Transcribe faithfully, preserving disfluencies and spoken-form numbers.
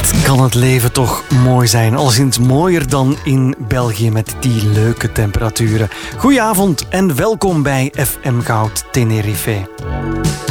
Wat kan het leven toch mooi zijn, alleszins mooier dan in België met die leuke temperaturen. Goedenavond en welkom bij F M Goud Tenerife.